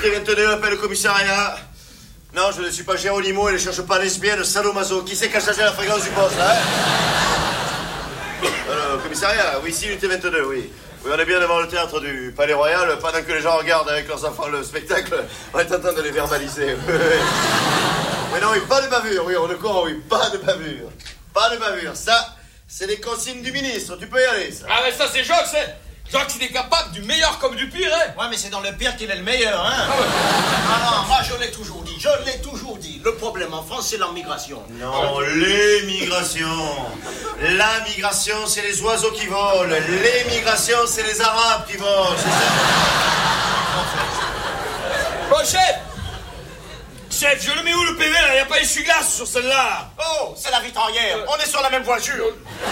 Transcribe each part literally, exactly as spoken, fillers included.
Unité vingt-deux, appel au commissariat. Non, je ne suis pas Géronimo et ne cherche pas lesbienne, sadomaso. Qui c'est qui a changé la fréquence du poste, là, hein? Alors, commissariat, oui, ici, Unité vingt-deux, oui. Oui, on est bien devant le théâtre du Palais Royal. Pendant que les gens regardent avec leurs enfants le spectacle, on est en train de les verbaliser. Oui, non, oui, pas de bavure, oui, on est con, oui, pas de bavure. Pas de bavure, ça, c'est les consignes du ministre, tu peux y aller, ça. Ah, mais ça, c'est Jacques, c'est... Jacques, il est capable du meilleur comme du pire, hein. Ouais, mais c'est dans le pire qu'il est le meilleur, hein. Ah, ouais. Ah non, moi, je l'ai toujours dit, je l'ai toujours dit. Le problème en France, c'est l'immigration. Non, l'émigration. La migration, c'est les oiseaux qui volent. L'émigration, c'est les Arabes qui volent, c'est ça? Bon, chef. Chef, je le mets où, le P V, là? Y a pas essuie-glace sur celle-là. Oh, c'est la vitrière. On est sur la même voiture.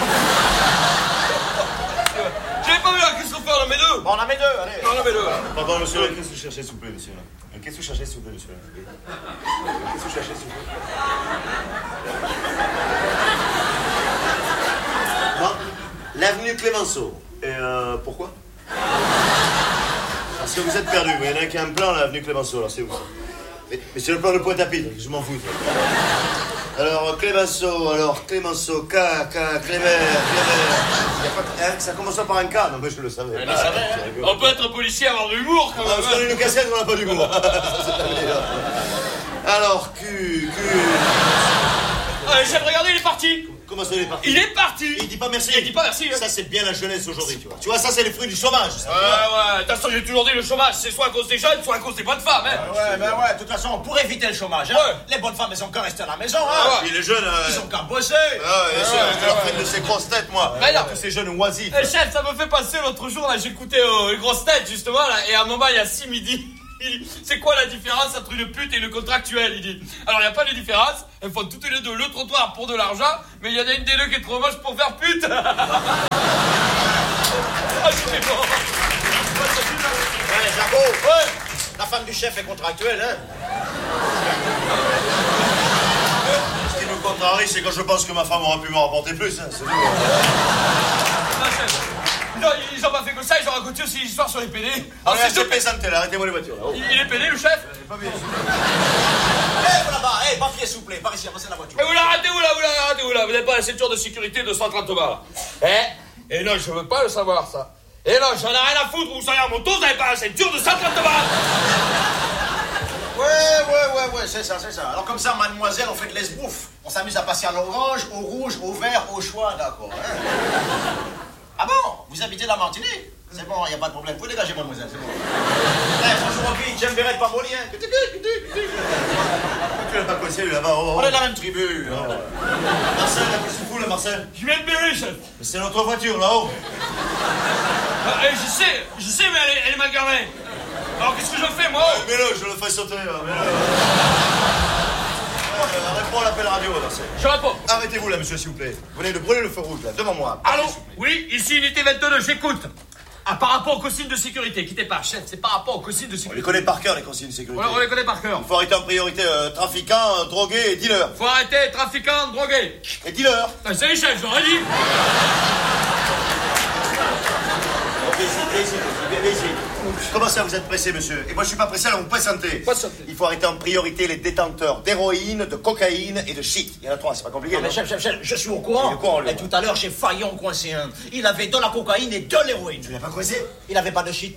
J'avais pas vu, là, qu'est-ce qu'on fait? On en met deux. Bon, on en met deux, allez. On en met deux. Pardon, monsieur, qu'est-ce que vous cherchez, s'il vous plaît, monsieur? Qu'est-ce que vous cherchez, s'il vous plaît, monsieur? Qu'est-ce que vous cherchez, s'il vous plaît? Non, l'avenue Clémenceau. Et euh, pourquoi? Parce que vous êtes perdu. Il y en a un qui a un plan, l'avenue Clémenceau, alors c'est où ça? Mais, mais c'est le plan de Pointe-à-Pitre, je m'en fous. Alors, Clémenceau, alors, Clémenceau, K, K, Clémer, Clémer. Hein, ça commence par un K, non, mais je le savais. Ouais, ah, on peut être policier, avoir de l'humour, quand même. Ah, parce qu'on a une cassette, on n'a pas d'humour. Alors, Q, Q... Allez, chef, regardez, il est parti. Comment ça, il est parti? Il est parti. Il dit pas merci. Il dit pas merci. Hein. Ça, c'est bien la jeunesse aujourd'hui, tu vois. Tu vois, ça, c'est les fruits du chômage. Ça, ouais, ouais. De toute façon, j'ai toujours dit, le chômage, c'est soit à cause des jeunes, soit à cause des bonnes femmes, hein. Ouais, ben ouais, de toute façon, pour éviter le chômage, hein, ouais. Les bonnes femmes, elles ont qu'à rester à la maison, hein. Ah, ouais. Puis les jeunes... Euh... Ils ont qu'à bosser. Ah, ouais, sûr, je leur fais de ces grosses têtes, moi. Mais non. Tous ces jeunes oisifs. Eh, chef, ça me fait passer l'autre jour, là, j'écoutais euh, les grosses têtes, justement, là, et à un moment, il y a six midi. C'est quoi la différence entre une pute et une contractuelle? Il dit. Alors, il n'y a pas de différence. Elles font toutes les deux le trottoir pour de l'argent, mais il y en a une des deux qui est trop moche pour faire pute. Ah, c'était bon. Ouais, Jaco. Ouais. La femme du chef est contractuelle, hein. Ce qui me contrarie, c'est quand je pense que ma femme aurait pu m'en rapporter plus, hein. C'est tout. Non, ils ont pas fait que ça, ils ont raconté aussi l'histoire sur les P D. Alors, c'est deux plaisanter, là, arrêtez-moi les voitures, là. Oh. Il, il est pédé, le chef? Pas bien. Eh, vous là-bas, eh, papier, s'il vous plaît, par ici, avancez la voiture. Et vous l'arrêtez, vous là, vous l'arrêtez, vous là, vous n'avez pas la ceinture de sécurité de cent trente balles. Eh? Et non, je veux pas le savoir, ça. Et non, j'en ai rien à foutre, vous savez, à mon tour, vous n'avez pas la ceinture de cent trente balles. Ouais, ouais, ouais, ouais, c'est ça, c'est ça. Alors comme ça, mademoiselle, on fait de l'esbrouf. On s'amuse à passer à l'orange, au rouge, au vert, au choix, d'accord, hein. Ah bon? Vous habitez la Martinique? C'est bon, il n'y a pas de problème. Vous pouvez dégager, mademoiselle, c'est bon. Eh, bonjour, Rocky, j'aime Verret de Pamboli, hein. Tu l'as pas coincé, lui, là-bas. Oh, oh. On est de la même tribu. Oh, ouais. Marcel, là, qu'est-ce que tu fous, là, Marcel? Je viens de Berry, chef. Mais c'est notre voiture, là-haut. Ah, eh, je sais, je sais, mais elle est, elle est mal garée. Alors qu'est-ce que je fais, moi? Ouais, mets-le, je le fais sauter, là, mets-le. Euh, réponds à l'appel radio, Marcel. Je réponds. Arrêtez-vous, là, monsieur, s'il vous plaît. Vous venez de brûler le feu rouge, là, devant moi. Allô? Oui, ici, unité vingt-deux, j'écoute. Ah, par rapport aux consignes de sécurité, quittez pas, chef, c'est par rapport aux consignes de On les sécurité. connaît par cœur, les consignes de sécurité. Ouais, on les connaît par cœur. Il faut arrêter en priorité euh, trafiquants, euh, drogués et dealers. Faut arrêter, trafiquants, drogués. Et dealers. Ah, c'est les chefs, j'aurais dit. Ok, ici, viens ici, viens ici. Comment ça, vous êtes pressé, monsieur? Et moi, je suis pas pressé, alors vous présentez. Patientez. Il faut arrêter en priorité les détenteurs d'héroïne, de cocaïne et de shit. Il y en a trois, c'est pas compliqué. Ah, mais non? chef, chef, chef, je suis au courant. Il est au courant, lui. Et tout à l'heure, j'ai failli en coincer un. Il avait de la cocaïne et de l'héroïne. Tu l'as pas coincé? Il avait pas de shit.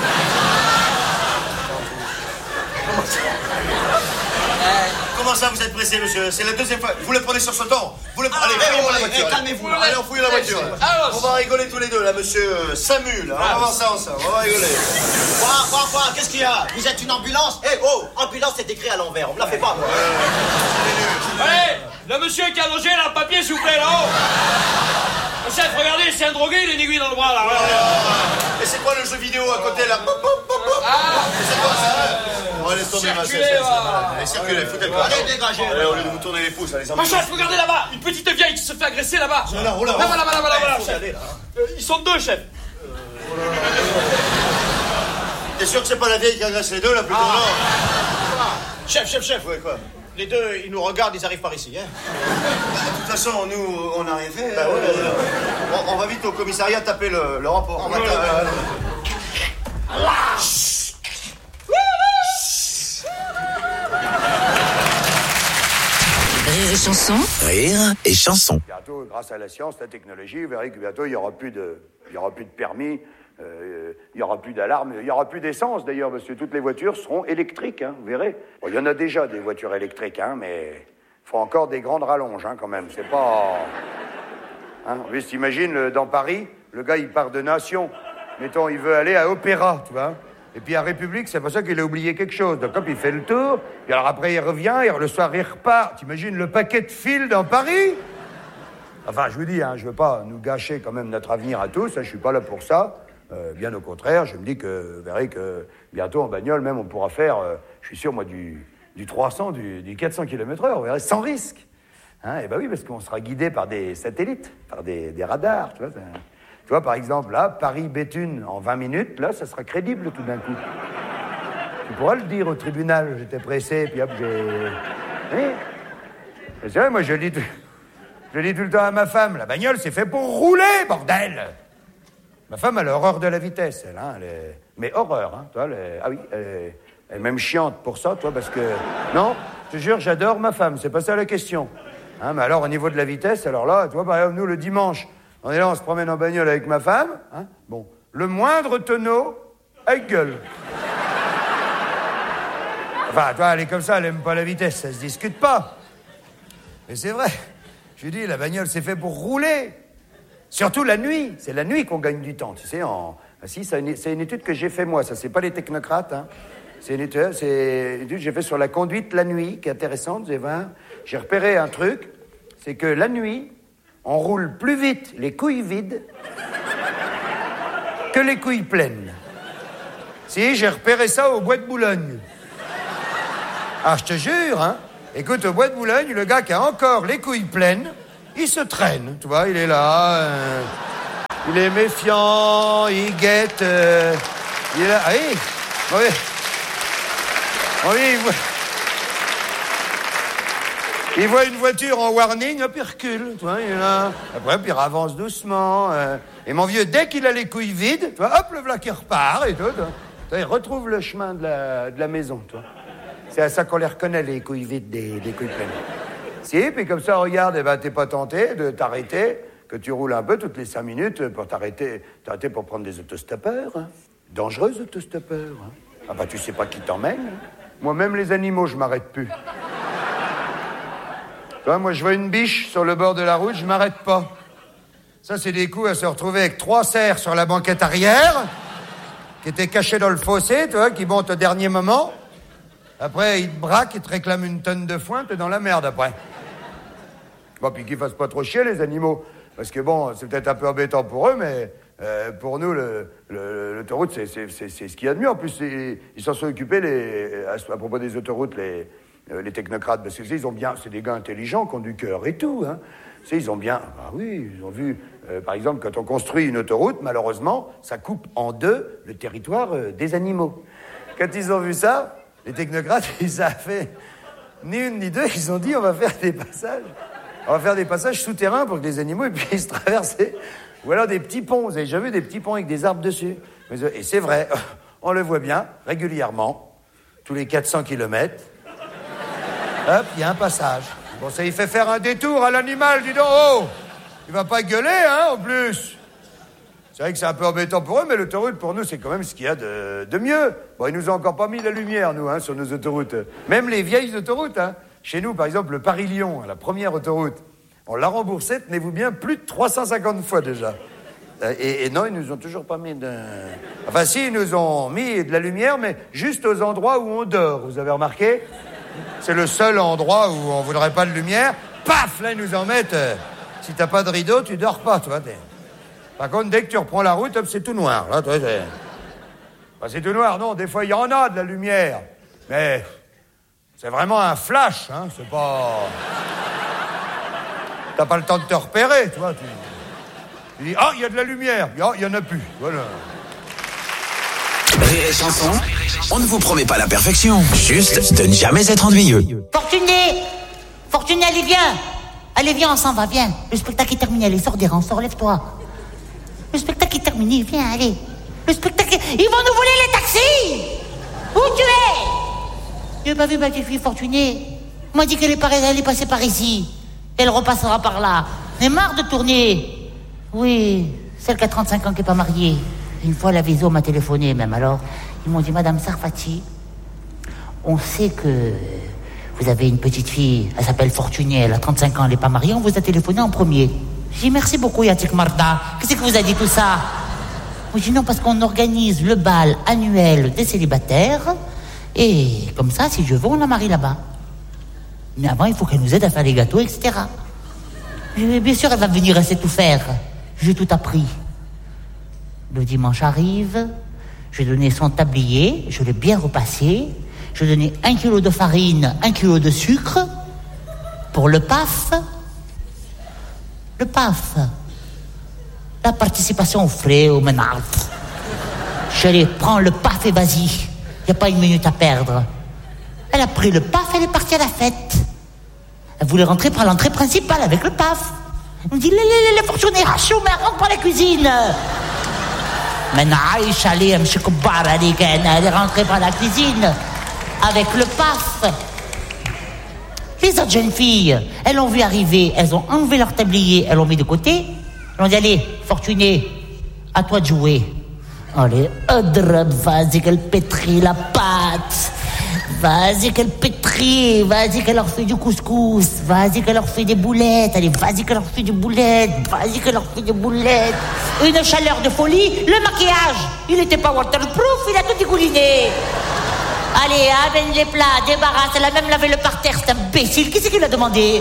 Comment ça, vous êtes pressé, monsieur? C'est la deuxième fois. Vous le prenez sur ce ton. Vous le Ah, Allez, eh, fouillez-moi eh, la eh, voiture. calmez-vous, là. Allez, on fouille la voiture. Alors, On va rigoler tous les deux, là, monsieur euh, Samu, là. On va voir ça ensemble. On va rigoler. Quoi, quoi, quoi? Qu'est-ce qu'il y a? Vous êtes une ambulance? Eh, oh, ambulance, c'est écrit à l'envers. On me la fait pas, moi. Allez, le monsieur qui a mangé, là, le papier, s'il vous plaît, là-haut. Le chef, regardez, c'est un drogué, il a une aiguille dans le bras, là. Et c'est quoi le jeu vidéo à côté, là? Ah, C'est quoi ça? On va laisser tomber, ma Circulez, chef. va. Allez, circulez, foutez le pas. Allez, dégagez. Allez, au lieu de vous tourner les pouces, allez, ma chef, regardez là-bas, une petite vieille qui se fait agresser là-bas. Là, là, là, Là-bas, là-bas, là-bas, là-bas, Faut y chef. aller, là. Euh, Ils sont deux, chef. T'es sûr que c'est pas la vieille qui agresse les deux, là, plutôt? Non. Chef, chef, chef. Ouais, quoi? Les deux, ils nous regardent, ils arrivent par ici, hein. De toute façon, nous, on n'a rien fait. Bah hein. ouais, ouais, ouais. On, on va vite au commissariat taper le, le rapport. On va Ouais, taper- ouais, euh, Rire et chanson. Rire et chanson. Bientôt, grâce à la science, la technologie, vous verrez que bientôt, il n'y aura plus de, il y aura plus de permis, euh, il n'y aura plus d'alarme, il n'y aura plus d'essence d'ailleurs, parce que toutes les voitures seront électriques, hein, vous verrez. Bon, il y en a déjà des voitures électriques, hein, mais il faut encore des grandes rallonges, hein, quand même. C'est pas... Hein, en plus, t'imagines, dans Paris, le gars, il part de Nation. Mettons, il veut aller à Opéra, tu vois. Et puis à République, c'est pour ça qu'il a oublié quelque chose. Donc hop, il fait le tour, puis alors après il revient, et le soir il repart. T'imagines le paquet de fils dans Paris? Enfin, je vous dis, hein, je veux pas nous gâcher quand même notre avenir à tous, hein, je suis pas là pour ça. Euh, bien au contraire, je me dis que, vous verrez que bientôt en bagnole même, on pourra faire, euh, je suis sûr moi, du, du trois cents, du, du quatre cents kilomètres heure, vous verrez, sans risque. Hein, et ben oui, parce qu'on sera guidé par des satellites, par des, des radars, tu vois. Ça... Tu vois, par exemple, là, Paris-Béthune, en vingt minutes, là, ça sera crédible tout d'un coup. Tu pourras le dire au tribunal, j'étais pressé, puis hop, j'ai... Oui. C'est vrai, moi, je dis, tout... je dis tout le temps à ma femme, la bagnole, c'est fait pour rouler, bordel. Ma femme, elle a horreur de la vitesse, elle, hein, elle est... Mais horreur, hein, toi, elle est... Ah oui, elle est... elle est même chiante pour ça, toi, parce que... Non, je te jure, j'adore ma femme, c'est pas ça la question. Hein, mais alors, au niveau de la vitesse, alors là, tu vois, par exemple, nous, le dimanche... On est là, on se promène en bagnole avec ma femme. Hein, bon, le moindre tonneau, elle gueule. Enfin, toi, elle est comme ça, elle aime pas la vitesse, ça se discute pas. Mais c'est vrai. Je lui dis, la bagnole, c'est fait pour rouler. Surtout la nuit. C'est la nuit qu'on gagne du temps, tu sais. En... Ah, si, c'est une, c'est une étude que j'ai fait moi. Ça, c'est pas les technocrates. Hein. C'est une étude, c'est une étude que j'ai fait sur la conduite la nuit, qui est intéressante. J'ai, j'ai repéré un truc, c'est que la nuit, on roule plus vite les couilles vides que les couilles pleines. Si, j'ai repéré ça au Bois de Boulogne. Ah, je te jure, hein. Écoute, au Bois de Boulogne, le gars qui a encore les couilles pleines, il se traîne, tu vois, il est là, euh, il est méfiant, il guette, euh, il est là, ah oui, oui, oui, il voit... Il voit une voiture en warning, hop, il recule, tu vois, il est là. Après, puis il avance doucement. Euh, et mon vieux, dès qu'il a les couilles vides, tu vois, hop, le voilà qui repart et tout. Tu vois, il retrouve le chemin de la, de la maison, tu vois. C'est à ça qu'on les reconnaît, les couilles vides des, des couilles pleines. Si, puis comme ça, regarde, eh ben, t'es pas tenté de t'arrêter, que tu roules un peu toutes les cinq minutes pour t'arrêter, t'arrêter pour prendre des autostoppeurs. Hein. Dangereux, autostoppeurs. Hein. Ah bah, tu sais pas qui t'emmène. Hein. Moi, même les animaux, je m'arrête plus. Moi, je vois une biche sur le bord de la route, je m'arrête pas. Ça, c'est des coups à se retrouver avec trois cerfs sur la banquette arrière, qui étaient cachés dans le fossé, tu vois, qui montent au dernier moment. Après, ils te braquent, ils te réclament une tonne de foin, t'es dans la merde après. Bon, puis qu'ils fassent pas trop chier, les animaux. Parce que bon, c'est peut-être un peu embêtant pour eux, mais euh, pour nous, le, le, l'autoroute, c'est, c'est, c'est, c'est ce qu'il y a de mieux. En plus, c'est, ils s'en sont occupés, les, à, à propos des autoroutes, les... les technocrates, parce que ils ont bien, c'est des gars intelligents qui ont du cœur et tout, hein. Tu sais, ils ont bien, ah oui, ils ont vu, euh, par exemple, quand on construit une autoroute, malheureusement, ça coupe en deux le territoire euh, des animaux. Quand ils ont vu ça, les technocrates, ils ont fait ni une ni deux, ils ont dit, on va faire des passages, on va faire des passages souterrains pour que les animaux puissent traverser, ou alors des petits ponts. Vous avez déjà vu des petits ponts avec des arbres dessus? Et c'est vrai, on le voit bien régulièrement, tous les quatre cents kilomètres. Hop, il y a un passage. Bon, ça, il fait faire un détour à l'animal, dis donc, oh! Il va pas gueuler, hein, en plus. C'est vrai que c'est un peu embêtant pour eux, mais l'autoroute, pour nous, c'est quand même ce qu'il y a de, de mieux. Bon, ils nous ont encore pas mis la lumière, nous, hein, sur nos autoroutes. Même les vieilles autoroutes, hein. Chez nous, par exemple, le Paris-Lyon, la première autoroute, on l'a remboursée, tenez-vous bien, plus de trois cent cinquante fois déjà. Et, et non, ils nous ont toujours pas mis de... Enfin, si, ils nous ont mis de la lumière, mais juste aux endroits où on dort, vous avez remarqué? C'est le seul endroit où on voudrait pas de lumière. Paf, là, ils nous en mettent. Euh, si t'as pas de rideau, tu dors pas, toi. T'es... Par contre, dès que tu reprends la route, hop, c'est tout noir. Là, toi, c'est... Enfin, c'est tout noir, non. Des fois, il y en a de la lumière. Mais c'est vraiment un flash, hein. C'est pas... T'as pas le temps de te repérer, tu vois. Tu, tu dis, ah, il y a de la lumière. Ah, il y en a plus. Voilà. Rire et chanson, on ne vous promet pas la perfection, juste de ne jamais être ennuyeux. Fortuné, Fortuné, allez, viens. Allez, viens, on s'en va, viens. Le spectacle est terminé, allez, sors des rangs, sors, lève-toi. Le spectacle est terminé, viens, allez. Le spectacle est... Ils vont nous voler les taxis. Où tu es? Tu n'as pas vu ma petite fille Fortunée? m'a dit qu'elle est, par... elle est passée par ici. Elle repassera par là. Elle est marre de tourner. Oui, celle qui a trente-cinq ans qui n'est pas mariée. Une fois, la Viso m'a téléphoné même. Alors, ils m'ont dit, Madame Sarfati, on sait que vous avez une petite fille, elle s'appelle Fortuné, elle a trente-cinq ans, elle n'est pas mariée, on vous a téléphoné en premier. J'ai dit, merci beaucoup, Yatik Marda. Qu'est-ce que vous a dit tout ça? J'ai dit, non, parce qu'on organise le bal annuel des célibataires, et comme ça, si je veux, on la marie là-bas. Mais avant, il faut qu'elle nous aide à faire les gâteaux, et cetera. J'ai dit, bien sûr, elle va venir, elle sait tout faire. J'ai tout appris. Le dimanche arrive, je lui ai donné son tablier, je l'ai bien repassé, je lui ai donné un kilo de farine, un kilo de sucre, pour le P A F. Le P A F. La participation aux frais, au ménage. Je lui ai dit, prends le P A F et vas-y. Il n'y a pas une minute à perdre. Elle a pris le P A F, elle est partie à la fête. Elle voulait rentrer par l'entrée principale avec le P A F. Elle me dit, les, les, les fortunés, hachou, mais rentre par la cuisine. Mais Aïcha, elle est rentrée par la cuisine avec le P A F. Les autres jeunes filles, elles l'ont vu arriver, elles ont enlevé leur tablier, elles l'ont mis de côté. Elles ont dit, allez, Fortuné, à toi de jouer. Allez, vas-y qu'elle pétrit la pâte. Vas-y qu'elle pétrit, vas-y qu'elle leur fait du couscous, vas-y qu'elle leur fait des boulettes, allez, vas-y qu'elle leur fait des boulettes, vas-y qu'elle leur fait des boulettes. Une chaleur de folie, le maquillage, il n'était pas waterproof, il a tout dégouliné. Allez, amène les plats, débarrasse, elle a même lavé le parterre, c'est imbécile, qui c'est qui l'a demandé?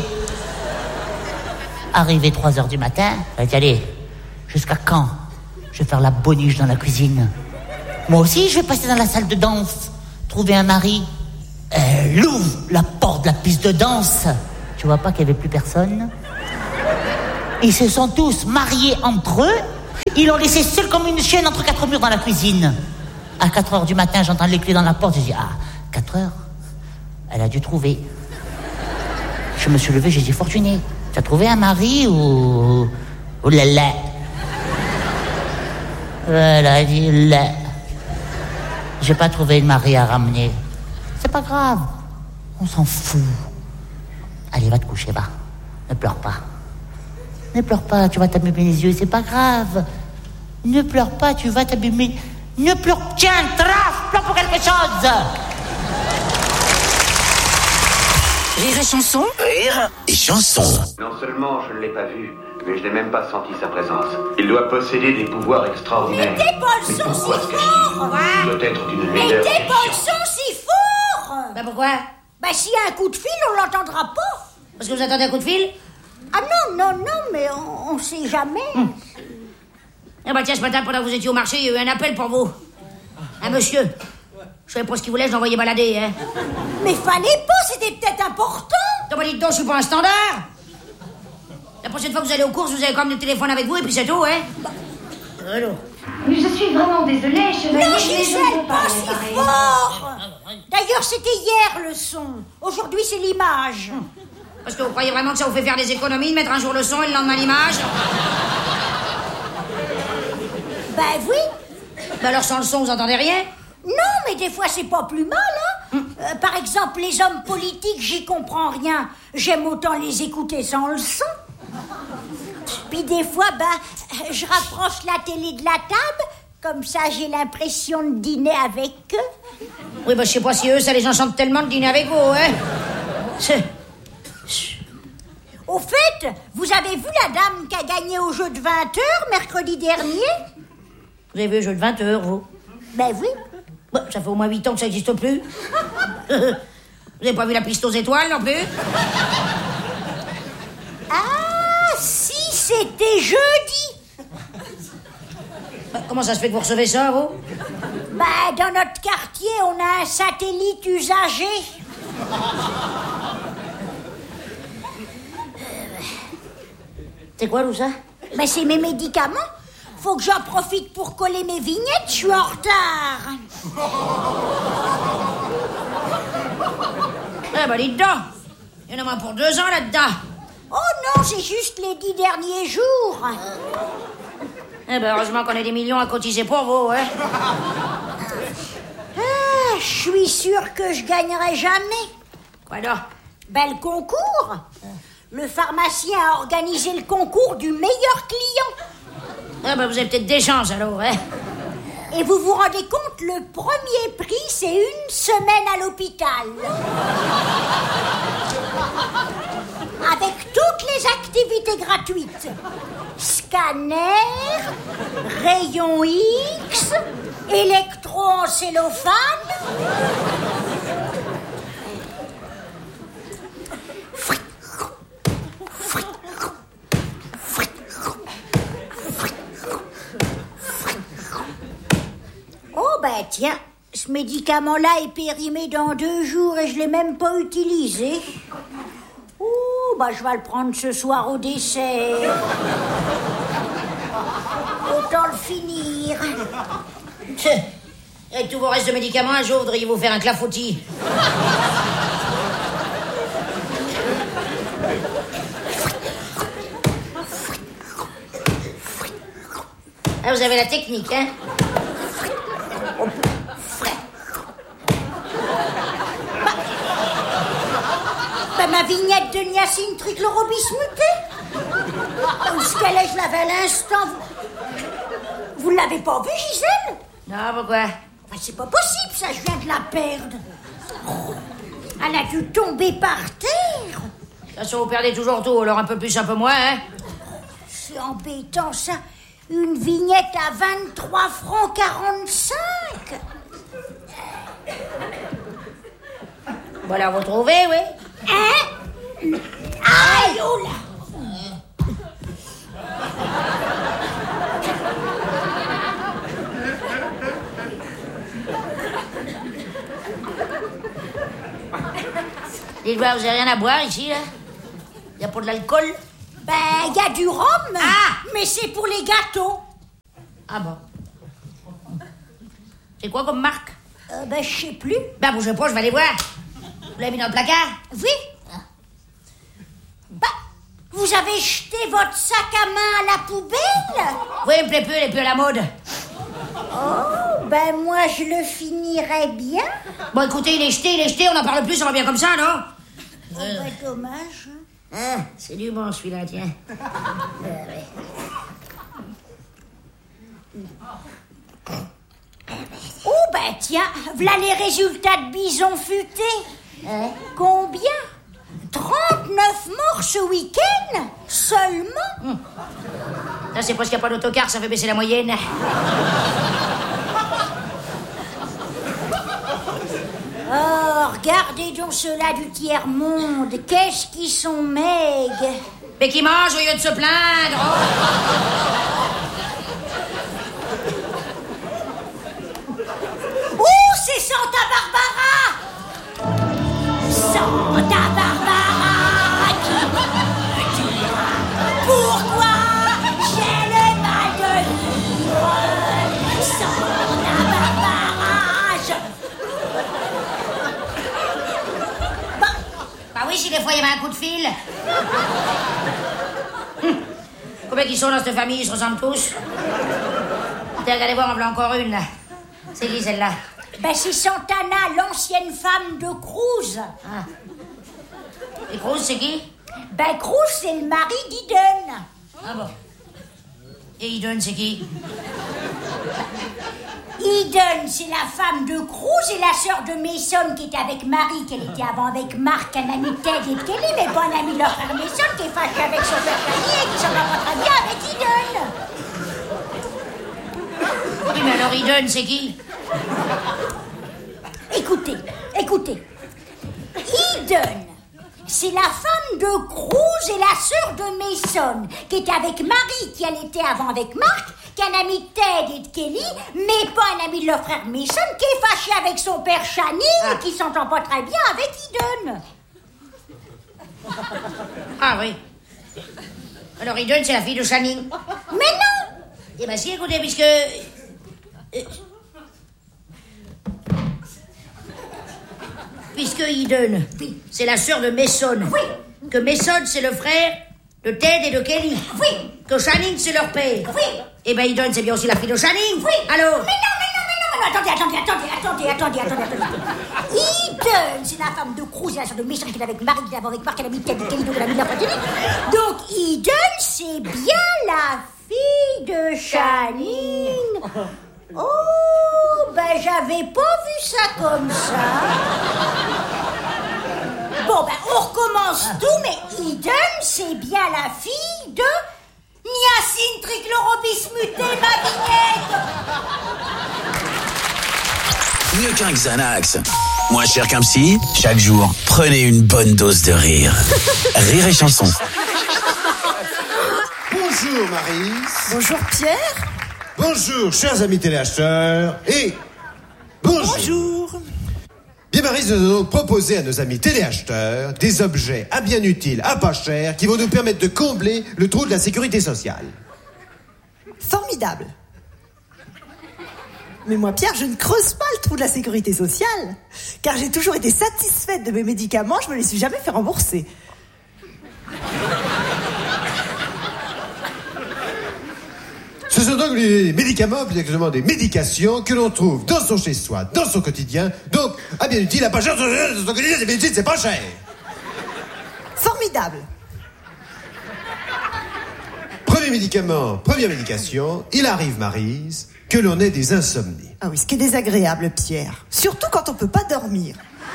Arrivé trois heures du matin, elle a dit, allez, jusqu'à quand je vais faire la boniche dans la cuisine? Moi aussi, je vais passer dans la salle de danse, trouver un mari. Elle ouvre la porte de la piste de danse. Tu vois pas qu'il n'y avait plus personne? Ils se sont tous mariés entre eux. Ils l'ont laissé seul comme une chienne entre quatre murs dans la cuisine. À quatre heures du matin, j'entends les clés dans la porte. J'ai dit, ah, quatre heures? Elle a dû trouver. Je me suis levé, j'ai dit, Fortuné, tu as trouvé un mari ou... ou là là? Elle a dit, là. J'ai pas trouvé de mari à ramener. C'est pas grave. On s'en fout. Allez, va te coucher, va. Ne pleure pas. Ne pleure pas, tu vas t'abîmer les yeux, c'est pas grave. Ne pleure pas, tu vas t'abîmer... Ne pleure... Tiens, traf, pleure pour quelque chose. Rire et chanson. Rire et chanson. Non seulement je ne l'ai pas vu, mais je n'ai même pas senti sa présence. Il doit posséder des pouvoirs extraordinaires. Mais tes balles sont si forts! Il doit être d'une Mais laideur tes balles terrifiante. sont si forts! Bah pourquoi? Bah s'il y a un coup de fil, on l'entendra pas. Parce que vous attendez un coup de fil? Ah non, non, non, mais on, on sait jamais. Hum. Eh bah tiens, ce matin, pendant que vous étiez au marché, il y a eu un appel pour vous. Un monsieur. Je savais pas ce qu'il voulait, je l'envoyais balader, hein. Mais fallait pas, c'était peut-être important. Non, bah dites donc, je suis pas un standard. La prochaine fois que vous allez aux courses, vous avez quand même le téléphone avec vous et puis c'est tout, hein. Bah. Allô. Mais je suis vraiment désolée, chevalier. Non, mais je ne Gisèle, peux pas pas si réparer. fort. D'ailleurs, c'était hier le son. Aujourd'hui, c'est l'image. Parce que vous croyez vraiment que ça vous fait faire des économies de mettre un jour le son et le lendemain l'image? Ben oui. Bah alors sans le son, vous entendez rien? Non, mais des fois, c'est pas plus mal, hein. Euh, par exemple, les hommes politiques, j'y comprends rien. J'aime autant les écouter sans le son. Puis des fois, ben, je rapproche la télé de la table. Comme ça, j'ai l'impression de dîner avec eux. Oui, bah je sais pas si eux, ça les enchante tellement de dîner avec vous, hein. C'est... Au fait, vous avez vu la dame qui a gagné au jeu de vingt heures mercredi dernier? Vous avez vu le jeu de vingt heures, vous? Ben oui. Bah, ça fait au moins huit ans que ça n'existe plus. Vous n'avez pas vu la piste aux étoiles, non plus? Ah, si, c'était jeudi. Bah, comment ça se fait que vous recevez ça, vous? Ben, dans notre quartier, on a un satellite usagé. C'est quoi, tout ça? Ben, c'est mes médicaments. Faut que j'en profite pour coller mes vignettes, je suis en retard. Eh ben, dites donc. Il y en a moins pour deux ans, là-dedans. Oh non, c'est juste les dix derniers jours. Eh ben, heureusement qu'on a des millions à cotiser pour vous, hein. Ah, je suis sûre que je gagnerai jamais. Quoi donc? Ben, le concours. Le pharmacien a organisé le concours du meilleur client. Ah ben, vous avez peut-être des chances, alors, hein. Et vous vous rendez compte, le premier prix, c'est une semaine à l'hôpital. Avec toutes les activités gratuites. Scanner, rayon X, électro en cellophane. Oh ben tiens, ce médicament-là est périmé dans deux jours et je l'ai même pas utilisé. Oh bah je vais le prendre ce soir au dessert. Autant le finir. Avec tous vos restes de médicaments, un jour, vous voudriez vous faire un clafoutis. Ah, vous avez la technique, hein? Bah, ma vignette de niacine trichlorobismutée. Où ce qu'elle est, je l'avais à l'instant. Vous, vous l'avez pas vue, Gisèle? Non, pourquoi? Bah, c'est pas possible, ça, je viens de la perdre. Oh, elle a dû tomber par terre. De toute façon, vous perdez toujours tout, alors un peu plus, un peu moins, hein? C'est embêtant, ça. Une vignette à vingt-trois francs quarante-cinq. Voilà, vous trouvez, oui? Hein? Aïe, oh là! Dites-moi, vous avez rien à boire ici, là? Il n'y a pas de l'alcool? Ben, il y a du rhum. Ah! Mais c'est pour les gâteaux. Ah bon? C'est quoi comme marque? Euh, ben, je sais plus. Ben, bougez pas, je vais aller voir. Vous l'avez mis dans le placard? Oui. Bah, vous avez jeté votre sac à main à la poubelle? Oui, il me plaît plus, elle est plus à la mode. Oh, ben moi, je le finirais bien. Bon, écoutez, il est jeté, il est jeté, on n'en parle plus, ça va bien comme ça, non? Oh, euh... ben, dommage. Ah, c'est du bon, celui-là, tiens. euh, ouais. Oh, ben tiens, voilà les résultats de Bison Futé. Hein? Combien? trente-neuf morts ce week-end? Seulement? Hum. Ça, c'est parce qu'il n'y a pas d'autocar, ça fait baisser la moyenne. Oh, regardez donc ceux-là du tiers-monde. Qu'est-ce qu'ils sont maigres. Mais qui mangent au lieu de se plaindre. Oh, oh c'est Santa Barbara. Santa Barbara qui me dira pourquoi j'ai le mal de vivre. Santa Barbara, je... Bah oui, si des fois il y avait un coup de fil. Hum. Combien qu'ils sont dans cette famille, ils se ressemblent tous. T'as regardé voir, en voilà encore une, là. C'est qui, celle-là? Ben, c'est Santana, l'ancienne femme de Cruz. Ah. Et Cruz, c'est qui? Ben, Cruz, c'est le mari d'Eden. Ah bon. Et Eden, c'est qui? Eden, c'est la femme de Cruz et la sœur de Mason qui était avec Marie, qu'elle était avant avec Marc, un ami de Ted et de Kelly, mais pas un ami de leur frère Mason qui est fâché avec son père Fanny et qui s'en va pas très bien avec Eden. Oui, mais alors Eden, c'est qui? Écoutez, écoutez. Eden, c'est la femme de Cruz et la sœur de Mason qui était avec Marie, qui elle était avant avec Marc, qui est un ami de Ted et de Kelly, mais pas un ami de leur frère Mason, qui est fâché avec son père Channing ah. et qui s'entend pas très bien avec Eden. Ah oui. Alors Eden, c'est la fille de Channing. Mais non. Eh ben si, écoutez, puisque... Puisque Eden, oui, c'est la sœur de Mason. Oui. Que Mason, c'est le frère de Ted et de Kelly. Oui. Que Channing, c'est leur père. Oui. Eh ben Eden, c'est bien aussi la fille de Channing. Oui. Alors? Mais non, mais non, mais non, non, attendez, attendez, attendez, attendez, attendez, attendez, attendez. Eden, c'est la femme de Cruz, la sorte de méchant qu'il avait avec Marie, qu'il avait avec Marc, elle a mis Kelly, Kelly, donc elle a mis la Fratini. Donc, Eden, c'est bien la fille de Channing. Oh, ben j'avais pas vu ça comme ça. Bon, ben on recommence tout, mais Eden, c'est bien la fille de Niacine Trichlorobismutée, ma vignette. Mieux qu'un Xanax. Moins cher qu'un psy, chaque jour, prenez une bonne dose de rire. Rire et chanson. Bonjour Marie. Bonjour Pierre. Bonjour chers amis téléacheteurs. Et bonjour. Bonjour. Bien Marie, nous allons proposer à nos amis téléacheteurs des objets à bien utiles, à pas cher, qui vont nous permettre de combler le trou de la sécurité sociale. Formidable. Mais moi, Pierre, je ne creuse pas le trou de la sécurité sociale, car j'ai toujours été satisfaite de mes médicaments, je me les suis jamais fait rembourser. Ce sont donc les médicaments, plus exactement des médications, que l'on trouve dans son chez-soi, dans son quotidien, donc à bien utile, à pas cher, dans son quotidien, c'est bien utile, c'est pas cher. Formidable. Premier médicament, première médication, il arrive, Maryse, que l'on ait des insomnies. Ah oui, ce qui est désagréable, Pierre. Surtout quand on peut pas dormir.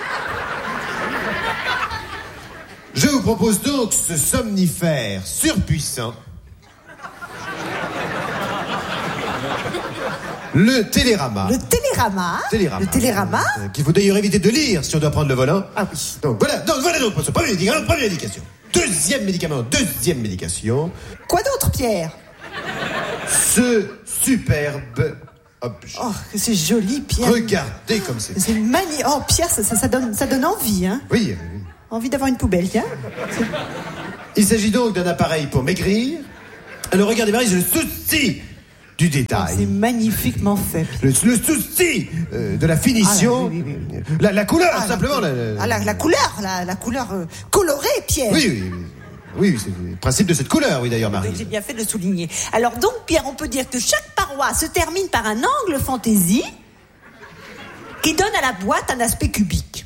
Je vous propose donc ce somnifère surpuissant. Le Télérama. Le Télérama. Télérama. Le Télérama. Euh, qu'il faut d'ailleurs éviter de lire si on doit prendre le volant. Ah oui. Donc voilà, donc voilà donc pour ce premier médicament, première médication. Deuxième médicament, deuxième médication. Quoi d'autre, Pierre? Ce superbe objet. Oh, que c'est joli, Pierre. Regardez comme c'est. C'est magnifique. Oh, Pierre, ça, ça, ça donne, ça donne envie, hein. Oui, oui. Envie d'avoir une poubelle, tiens. Il s'agit donc d'un appareil pour maigrir. Alors regardez, Marie, c'est le souci du détail. Oh, c'est magnifiquement fait. Le, le souci euh, de la finition. Ah, là, oui, oui, oui. La, la couleur, Ah, simplement. La, la, la... Ah, la, la couleur, la, la couleur euh, colorée, Pierre. Oui, oui, oui. Oui, c'est le principe de cette couleur, oui, d'ailleurs, Marie. Oui, j'ai bien fait de le souligner. Alors donc, Pierre, on peut dire que chaque paroi se termine par un angle fantaisie qui donne à la boîte un aspect cubique.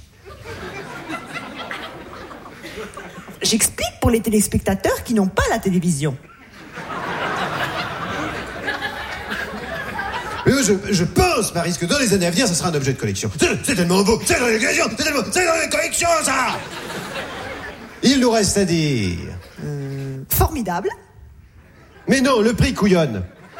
J'explique pour les téléspectateurs qui n'ont pas la télévision. Mais je, je pense, Marie, que dans les années à venir, ça sera un objet de collection. C'est, c'est tellement beau, c'est dans les collections, c'est tellement, c'est dans les collections, ça. Il nous reste à dire... Euh, formidable. Mais non, le prix couillonne.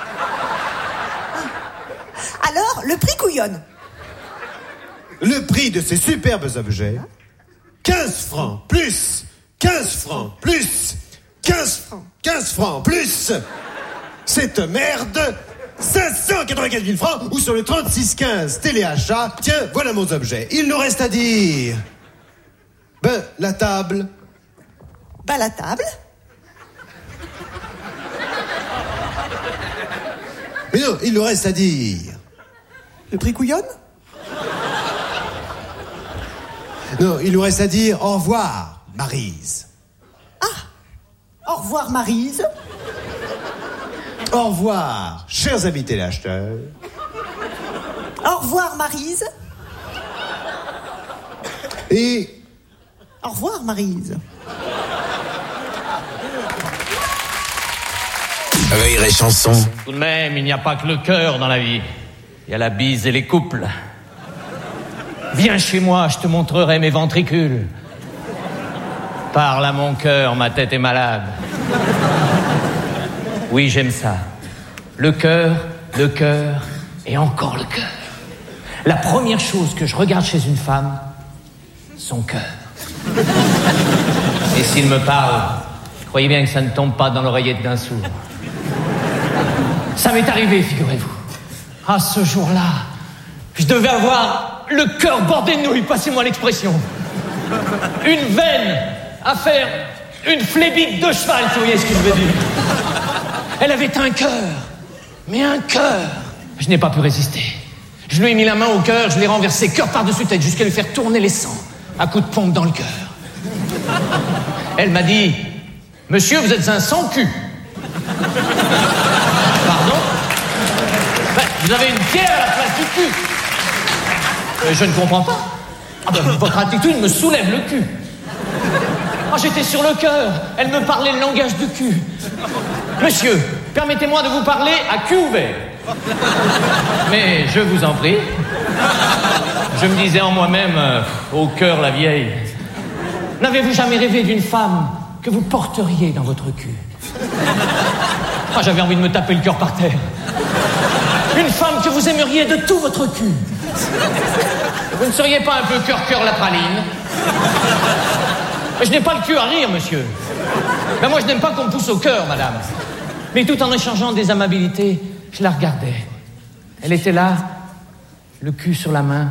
Alors, le prix couillonne. Le prix de ces superbes objets, quinze francs plus, quinze francs plus, quinze francs, quinze francs plus, cette merde, cinq cent quatre-vingt-quinze mille francs, ou sur le trente-six quinze téléachat, tiens, voilà mon objet. Il nous reste à dire... Ben, la table... Ben, la table. Mais non, il nous reste à dire... Le prix couillonne? Non, il nous reste à dire au revoir, Maryse. Ah, au revoir, Maryse. Au revoir, chers amis téléacheteurs. Au revoir, Maryse. Et... Au revoir, Maryse. Rire et chanson. Tout de même, il n'y a pas que le cœur dans la vie. Il y a la bise et les couples. Viens chez moi, je te montrerai mes ventricules. Parle à mon cœur, ma tête est malade. Oui, j'aime ça. Le cœur, le cœur et encore le cœur. La première chose que je regarde chez une femme, son cœur. Et s'il me parle, croyez bien que ça ne tombe pas dans l'oreillette d'un sourd. Ça m'est arrivé, figurez-vous. À ce jour-là, je devais avoir le cœur bordé de nouilles, passez-moi l'expression. Une veine à faire une flébite de cheval, si vous voyez ce que je veux dire. Elle avait un cœur, mais un cœur. Je n'ai pas pu résister. Je lui ai mis la main au cœur, je l'ai renversé cœur par-dessus tête jusqu'à lui faire tourner les sangs à coups de pompe dans le cœur. Elle m'a dit, monsieur, vous êtes un sans-cul. Pardon? Ben, vous avez une pierre à la place du cul. Euh, je ne comprends pas. Ah ben, votre attitude me soulève le cul. Ah, j'étais sur le cœur. Elle me parlait le langage du cul. Monsieur, permettez-moi de vous parler à cul ouvert. Mais je vous en prie. Je me disais en moi-même, euh, au cœur la vieille. N'avez-vous jamais rêvé d'une femme que vous porteriez dans votre cul? Ah, j'avais envie de me taper le cœur par terre. Une femme que vous aimeriez de tout votre cul. Vous ne seriez pas un peu cœur-cœur la praline? Je n'ai pas le cul à rire, monsieur. Ben moi, je n'aime pas qu'on me pousse au cœur, madame. Mais tout en échangeant des amabilités, je la regardais. Elle était là, le cul sur la main.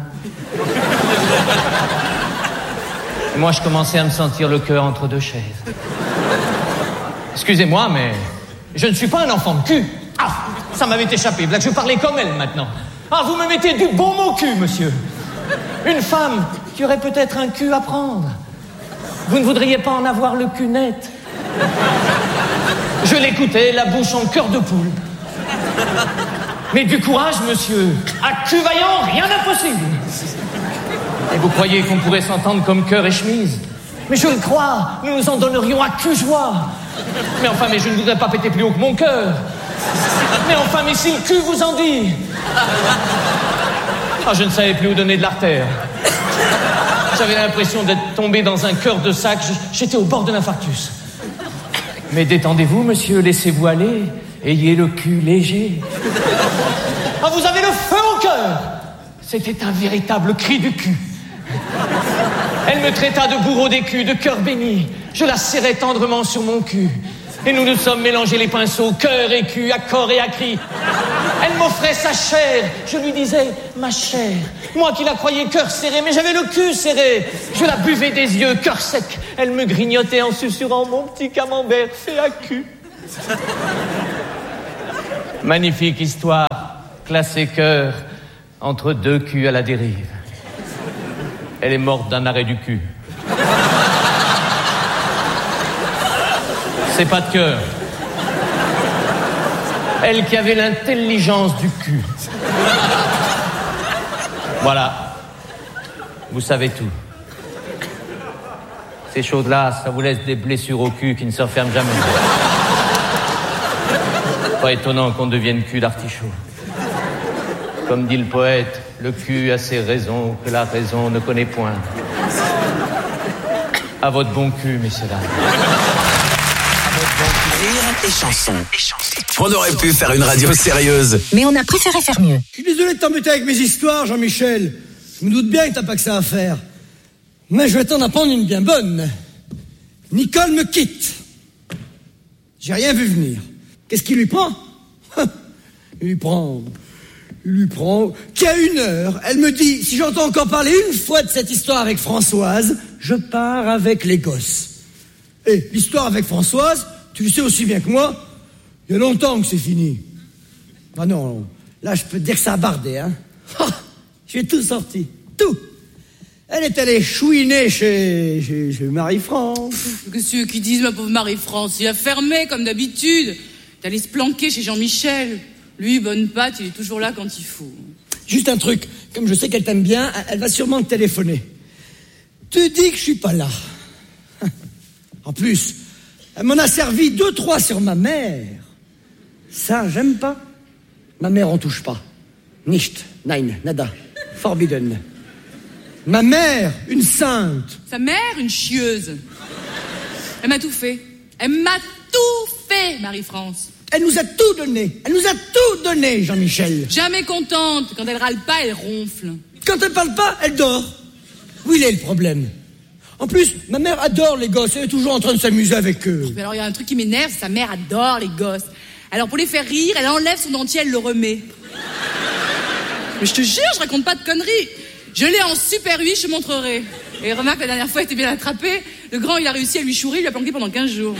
Et moi, je commençais à me sentir le cœur entre deux chaises. Excusez-moi, mais je ne suis pas un enfant de cul. Ah, ça m'avait échappé. Là, je parlais comme elle, maintenant. Ah, vous me mettez du bon mot cul, monsieur. Une femme qui aurait peut-être un cul à prendre. Vous ne voudriez pas en avoir le cul net? Je l'écoutais, la bouche en cœur de poule. Mais du courage, monsieur. À cul vaillant, rien d'impossible. Et vous croyez qu'on pourrait s'entendre comme cœur et chemise? Mais je le crois, nous nous en donnerions à cul joie. Mais enfin, mais je ne voudrais pas péter plus haut que mon cœur. Mais enfin, mais si le cul vous en dit. Ah, je ne savais plus où donner de l'artère. J'avais l'impression d'être tombé dans un cœur de sac. J'étais au bord de l'infarctus. Mais détendez-vous, monsieur, laissez-vous aller. Ayez le cul léger. Ah, vous avez le feu au cœur. C'était un véritable cri du cul. Elle me traita de bourreau des culs, de cœur béni. Je la serrais tendrement sur mon cul. Et nous nous sommes mélangés les pinceaux, cœur et cul, à corps et à cri. Elle m'offrait sa chair. Je lui disais, ma chair. Moi qui la croyais cœur serré, mais j'avais le cul serré. Je la buvais des yeux, cœur sec. Elle me grignotait en susurrant mon petit camembert fait à cul. Magnifique histoire, classée cœur, entre deux culs à la dérive. Elle est morte d'un arrêt du cul. C'est pas de cœur. Elle qui avait l'intelligence du cul. Voilà. Vous savez tout. Ces choses-là, ça vous laisse des blessures au cul qui ne se referment jamais. Pas étonnant qu'on devienne cul d'artichaut. Comme dit le poète, le cul a ses raisons que la raison ne connaît point. À votre bon cul, messieurs dames. Rire et chanson. On aurait pu faire une radio sérieuse. Mais on a préféré faire mieux. Je suis désolé de t'embêter avec mes histoires, Jean-Michel. Je me doute bien que t'as pas que ça à faire. Mais je vais t'en apprendre une bien bonne. Nicole me quitte. J'ai rien vu venir. Qu'est-ce qu'il lui prend? Il lui prend... Il lui prend... Qu'à une heure, elle me dit, si j'entends encore parler une fois de cette histoire avec Françoise, je pars avec les gosses. Et l'histoire avec Françoise, tu le sais aussi bien que moi, il y a longtemps que c'est fini. Ah non, là je peux te dire que ça a bardé, hein. Oh, j'ai tout sorti, tout. Elle est allée chouiner chez, chez, chez Marie-France. Qu'est-ce que qui disent, ma pauvre Marie-France? Il a fermé, comme d'habitude. T'es allé se planquer chez Jean-Michel. Lui, bonne patte, il est toujours là quand il faut. Juste un truc, comme je sais qu'elle t'aime bien, elle va sûrement te téléphoner. Tu dis que je suis pas là. En plus, elle m'en a servi deux, trois sur ma mère. Ça, j'aime pas. Ma mère, on touche pas. Nicht, nein, nada, forbidden. Ma mère, une sainte. Sa mère, une chieuse. Elle m'a tout fait. Elle m'a tout fait, Marie-France. Elle nous a tout donné. Elle nous a tout donné, Jean-Michel. Jamais contente. Quand elle râle pas, elle ronfle. Quand elle parle pas, elle dort. Où il est le problème? En plus, ma mère adore les gosses. Elle est toujours en train de s'amuser avec eux. Mais alors, il y a un truc qui m'énerve, sa mère adore les gosses. Alors, pour les faire rire, elle enlève son dentier, elle le remet. Mais je te jure, je raconte pas de conneries. Je l'ai en Super huit, je te montrerai. Et remarque, la dernière fois, elle était bien attrapée. Le grand, il a réussi à lui chourer, il lui a planqué pendant quinze jours.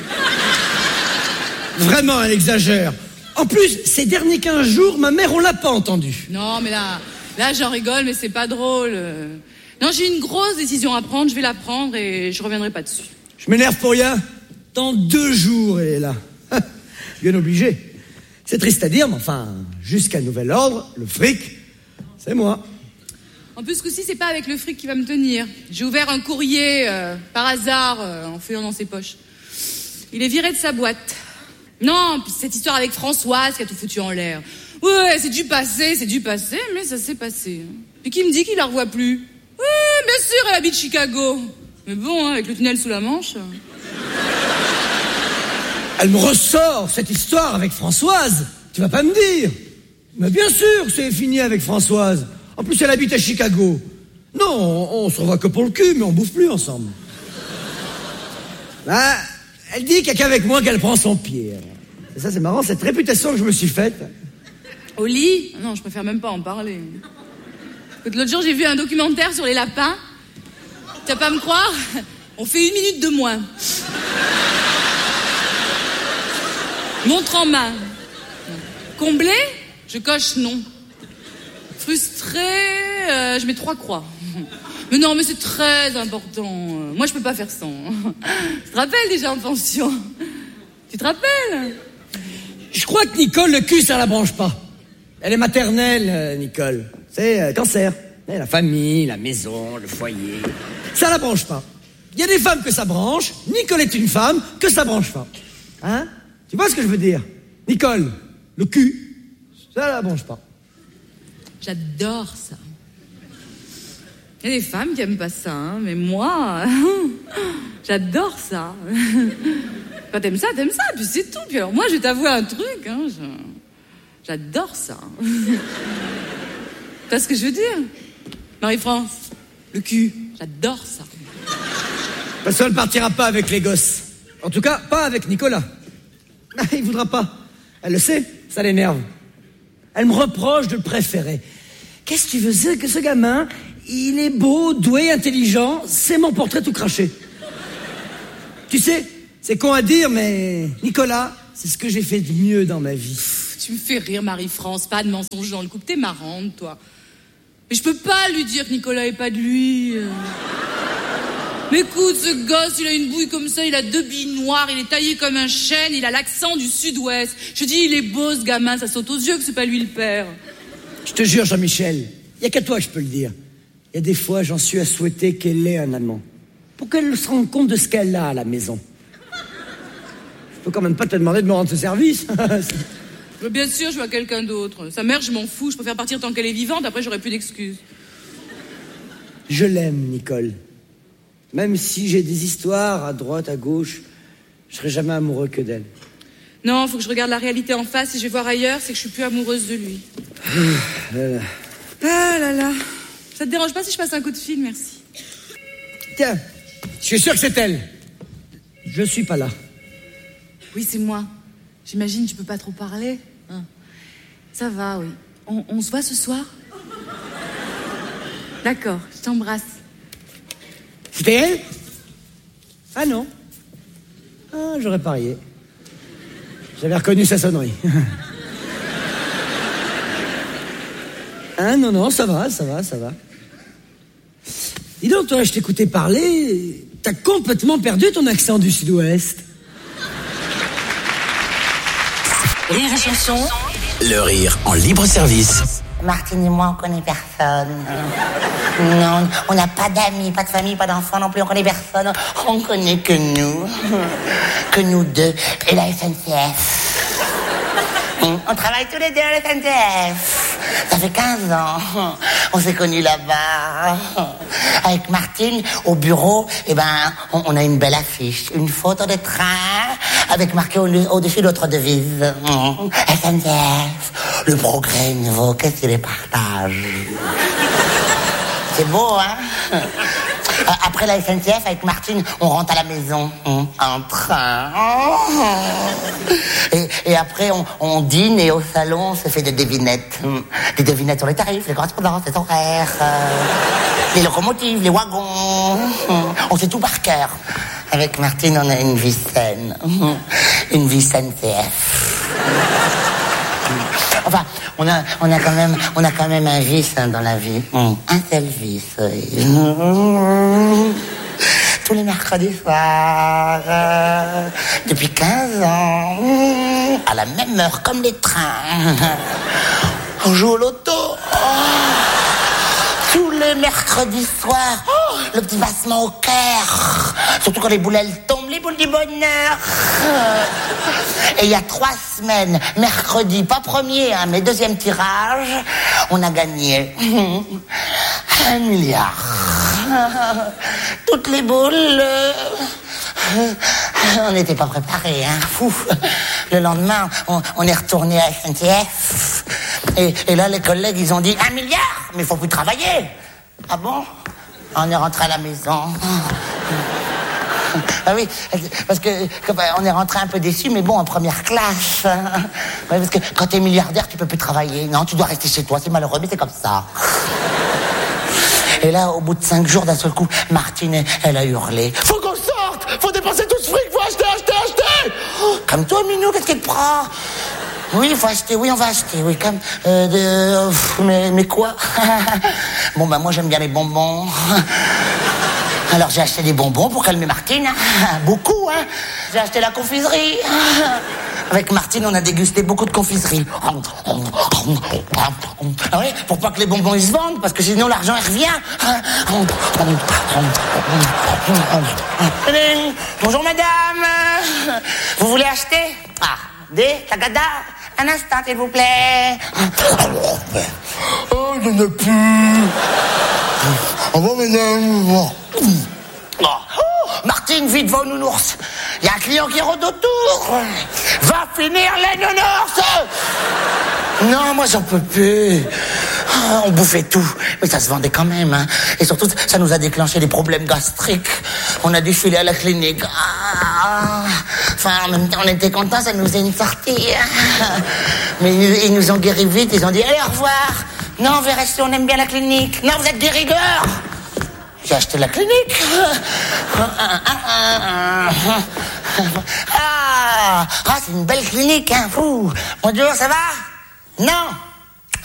Vraiment, elle exagère. En plus, ces derniers quinze jours, ma mère, on l'a pas entendue. Non, mais là, là, j'en rigole, mais c'est pas drôle. Non, j'ai une grosse décision à prendre, je vais la prendre et je reviendrai pas dessus. Je m'énerve pour rien. Dans deux jours, elle est là. Bien obligé. C'est triste à dire, mais enfin, jusqu'à nouvel ordre, le fric, c'est moi. En plus, ce coup-ci, c'est pas avec le fric qui va me tenir. J'ai ouvert un courrier, euh, par hasard, euh, en fouillant dans ses poches. Il est viré de sa boîte. Non, puis cette histoire avec Françoise qui a tout foutu en l'air. Ouais, c'est du passé, c'est du passé, mais ça s'est passé. Puis qui me dit qu'il la revoit plus? Ouais, bien sûr, elle habite Chicago. Mais bon, hein, avec le tunnel sous la Manche... Elle me ressort cette histoire avec Françoise. Tu vas pas me dire. Mais bien sûr que c'est fini avec Françoise. En plus, elle habite à Chicago. Non, on, on se revoit que pour le cul, mais on bouffe plus ensemble. Ah, elle dit qu'il n'y a qu'avec moi qu'elle prend son pied. Et ça, c'est marrant, cette réputation que je me suis faite. Au lit? Non, je préfère même pas en parler. L'autre jour, j'ai vu un documentaire sur les lapins. Tu vas pas me croire? On fait une minute de moins. Montre en main. Comblé? Je coche non. Frustré, euh, je mets trois croix. Mais non, mais c'est très important. Moi, je peux pas faire sans. Tu te rappelles déjà en pension? Tu te rappelles? Je crois que Nicole, le cul, ça la branche pas. Elle est maternelle, euh, Nicole. C'est euh, cancer. Et la famille, la maison, le foyer. Ça la branche pas. Il y a des femmes que ça branche. Nicole est une femme que ça branche pas. Hein? Tu vois ce que je veux dire? Nicole, le cul, ça la branche pas. J'adore ça. Il y a des femmes qui aiment pas ça, hein, mais moi, j'adore ça. Quand t'aimes ça, t'aimes ça, puis c'est tout. Puis alors moi, je vais t'avouer un truc, hein, je... j'adore ça. Tu vois ce que je veux dire? Marie-France, le cul, j'adore ça. Parce qu'elle partira pas avec les gosses. En tout cas, pas avec Nicolas. Il voudra pas. Elle le sait, ça l'énerve. Elle me reproche de le préférer. Qu'est-ce que tu veux, c'est que ce gamin, il est beau, doué, intelligent, c'est mon portrait tout craché. Tu sais, c'est con à dire, mais Nicolas, c'est ce que j'ai fait de mieux dans ma vie. Tu me fais rire, Marie-France, pas de mensonge dans le couple, t'es marrante, toi. Mais je peux pas lui dire que Nicolas est pas de lui. Mais écoute, ce gosse, il a une bouille comme ça, il a deux billes noires, il est taillé comme un chêne, il a l'accent du sud-ouest. Je dis, il est beau ce gamin, ça saute aux yeux que c'est pas lui le père. Je te jure, Jean-Michel, il y a qu'à toi que je peux le dire. Il y a des fois, j'en suis à souhaiter qu'elle ait un amant. Pour qu'elle se rende compte de ce qu'elle a à la maison. Je peux quand même pas te demander de me rendre ce service. Mais bien sûr, je vois quelqu'un d'autre. Sa mère, je m'en fous, je préfère partir tant qu'elle est vivante, après j'aurai plus d'excuses. Je l'aime, Nicole. Même si j'ai des histoires à droite, à gauche, je serai jamais amoureux que d'elle. Non, faut que je regarde la réalité en face. Si je vais voir ailleurs, c'est que je suis plus amoureuse de lui. euh... Ah là là. Ça te dérange pas si je passe un coup de fil, merci. Tiens, je suis sûr que c'est elle. Je suis pas là. Oui, c'est moi. J'imagine tu peux pas trop parler. Hein. Ça va, oui. On, on se voit ce soir? D'accord, je t'embrasse. C'était elle? Ah non. Ah, j'aurais parié. J'avais reconnu sa sonnerie. Ah non, non, ça va, ça va, ça va. Dis donc, toi, je t'écoutais parler, t'as complètement perdu ton accent du sud-ouest. Rire et chanson. Le rire en libre service. Martine et moi, on connaît personne. Non, on n'a pas d'amis, pas de famille, pas d'enfants non plus, on connaît personne. On connaît que nous. Que nous deux et la S N C F. On travaille tous les deux à la S N C F. Ça fait quinze ans. On s'est connus là-bas. Avec Martine, au bureau, eh ben, on, on a une belle affiche. Une photo de train avec marqué au, au-dessus d'autres devises. S N C F, le progrès nouveau, qu'est-ce qu'il les partage. C'est beau, hein? Après la S N C F, avec Martine, on rentre à la maison. En train. Et, et après, on, on dîne et au salon, on se fait des devinettes. Des devinettes sur les tarifs, les correspondances, les horaires, euh, les locomotives, les wagons. On sait tout par cœur. Avec Martine, on a une vie saine. Une vie S N C F. Enfin, on a, on a quand même, on a quand même un vice hein, dans la vie. Mmh. Un seul vice. Oui. Mmh. Tous les mercredis soirs, euh, depuis quinze ans, mmh, à la même heure comme les trains, on joue au loto. Oh, tous les le mercredi soir, oh, le petit passement au cœur. Surtout quand les boules elles tombent, les boules du bonheur. Et il y a trois semaines, mercredi, pas premier, hein, mais deuxième tirage, on a gagné un milliard. Toutes les boules... Euh... On n'était pas préparés, hein, fou. Le lendemain, on, on est retourné à S N C F. Et, et là, les collègues, ils ont dit un milliard, mais il faut plus travailler. Ah bon? On est rentré à la maison. Ah oui, parce que, que bah, on est rentré un peu déçus, mais bon, en première classe. Ouais, parce que quand t'es milliardaire, tu peux plus travailler. Non, tu dois rester chez toi, c'est malheureux, mais c'est comme ça. Et là, au bout de cinq jours, d'un seul coup, Martine, elle a hurlé. Faut qu'on sorte! Faut dépenser tout ce fric! Faut acheter, acheter, acheter! Oh, comme toi, Minou, qu'est-ce qu'il te prend? Oui, il faut acheter, oui, on va acheter, oui, comme... Euh, de... mais, mais quoi? Bon, bah, moi, j'aime bien les bonbons. Alors, j'ai acheté des bonbons pour calmer Martine. Beaucoup, hein? J'ai acheté la confiserie. Avec Martine, on a dégusté beaucoup de confiserie. Ah oui, pour pas que les bonbons ils se vendent, parce que sinon l'argent il revient. Bonjour madame, vous voulez acheter? Ah, des tagada, un instant s'il vous plaît. Oh, je n'ai plus. Au revoir madame. Oh, Martine, vite, va au nounours. Il y a un client qui rôde autour. Va finir les nounours. Non, moi j'en peux plus. Oh, on bouffait tout, mais ça se vendait quand même, hein. Et surtout, ça nous a déclenché des problèmes gastriques. On a dû filer à la clinique. Ah. Enfin, en même temps, on était contents, ça nous faisait une sortie. Hein. Mais ils nous ont guéris vite, ils ont dit allez, au revoir. Non, on va rester, on aime bien la clinique. Non, vous êtes des rigueurs. J'ai acheté la clinique. Ah, ah c'est une belle clinique, hein, fou. Bonjour, ça va? Non.